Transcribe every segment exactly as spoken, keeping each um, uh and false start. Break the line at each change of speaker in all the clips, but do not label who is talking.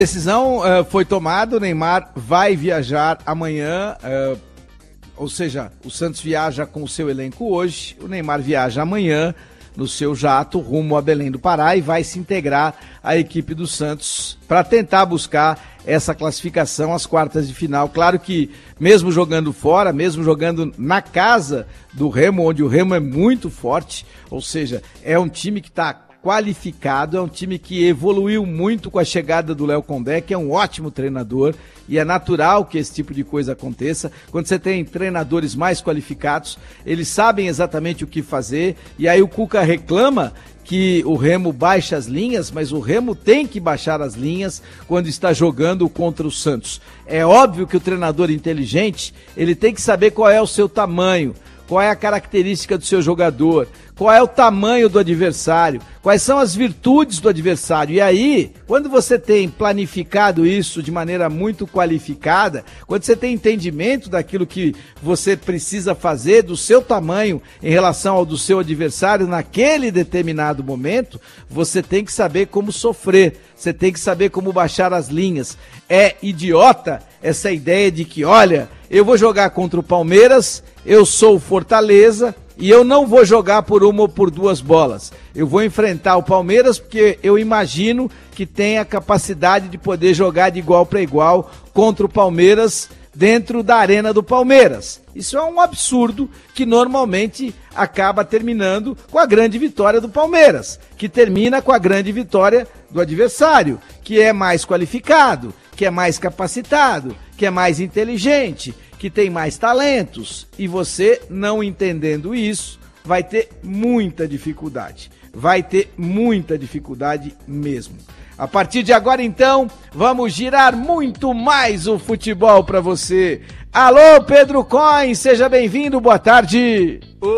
A decisão uh, foi tomada, o Neymar vai viajar amanhã, uh, ou seja, o Santos viaja com o seu elenco hoje, o Neymar viaja amanhã no seu jato rumo a Belém do Pará e vai se integrar à equipe do Santos para tentar buscar essa classificação às quartas de final. Claro que mesmo jogando fora, mesmo jogando na casa do Remo, onde o Remo é muito forte, ou seja, é um time que está qualificado, é um time que evoluiu muito com a chegada do Léo Condé, que é um ótimo treinador, e é natural que esse tipo de coisa aconteça. Quando você tem treinadores mais qualificados, eles sabem exatamente o que fazer, e aí o Cuca reclama que o Remo baixa as linhas, mas o Remo tem que baixar as linhas quando está jogando contra o Santos. É óbvio que o treinador inteligente, ele tem que saber qual é o seu tamanho, qual é a característica do seu jogador, qual é o tamanho do adversário, quais são as virtudes do adversário. E aí, quando você tem planificado isso de maneira muito qualificada, quando você tem entendimento daquilo que você precisa fazer, do seu tamanho em relação ao do seu adversário naquele determinado momento, você tem que saber como sofrer, você tem que saber como baixar as linhas. É idiota essa ideia de que, olha, eu vou jogar contra o Palmeiras, eu sou o Fortaleza e eu não vou jogar por uma ou por duas bolas. Eu vou enfrentar o Palmeiras porque eu imagino que tem a capacidade de poder jogar de igual para igual contra o Palmeiras dentro da arena do Palmeiras. Isso é um absurdo que normalmente acaba terminando com a grande vitória do Palmeiras, que termina com a grande vitória do adversário, que é mais qualificado, que é mais capacitado, que é mais inteligente, que tem mais talentos, e você, não entendendo isso, vai ter muita dificuldade. Vai ter muita dificuldade mesmo. A partir de agora, então, vamos girar muito mais o futebol para você. Alô, Pedro Coin, seja bem-vindo, boa tarde.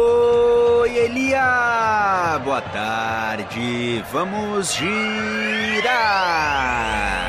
Oi, Elia, boa tarde, vamos girar.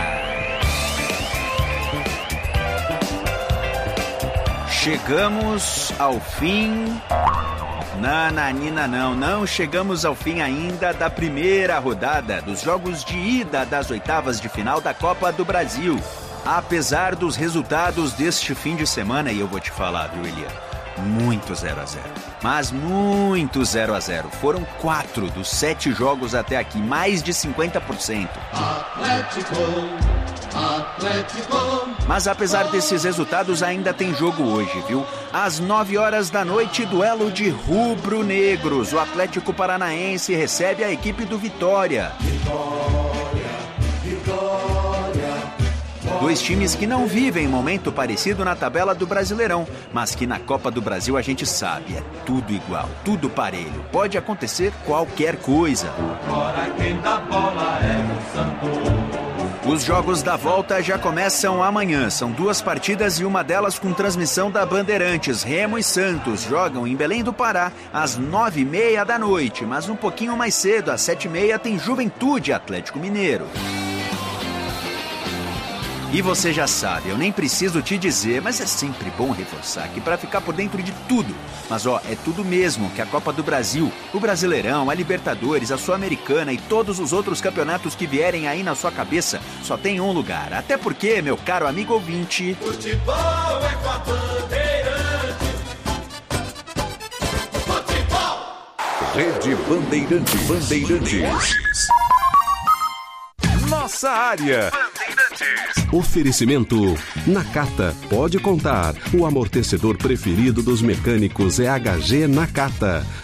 Chegamos ao fim... Nananina não, não chegamos ao fim ainda da primeira rodada dos jogos de ida das oitavas de final da Copa do Brasil. Apesar dos resultados deste fim de semana, e eu vou te falar, viu, Elia? Muito zero a zero. Mas muito zero a zero. Foram quatro dos sete jogos até aqui, mais de cinquenta por cento. Atlético, Atlético. Mas apesar desses resultados, ainda tem jogo hoje, viu? Às nove horas da noite, duelo de rubro-negros. O Atlético Paranaense recebe a equipe do Vitória. Vitória, Vitória. Dois times que não vivem momento parecido na tabela do Brasileirão, mas que na Copa do Brasil a gente sabe, é tudo igual, tudo parelho. Pode acontecer qualquer coisa. Os jogos da volta já começam amanhã. São duas partidas e uma delas com transmissão da Bandeirantes. Remo e Santos jogam em Belém do Pará às nove e meia da noite, mas um pouquinho mais cedo, às sete e meia, tem Juventude Atlético Mineiro. E você já sabe, eu nem preciso te dizer, mas é sempre bom reforçar que para ficar por dentro de tudo, mas ó, é tudo mesmo, que a Copa do Brasil, o Brasileirão, a Libertadores, a Sul-Americana e todos os outros campeonatos que vierem aí na sua cabeça, só tem um lugar. Até porque, meu caro amigo ouvinte... Futebol é com a Bandeirantes.
Futebol! Rede Bandeirantes. Bandeirantes.
Nossa área. Oferecimento Nakata, pode contar. O amortecedor preferido dos mecânicos é H G Nakata.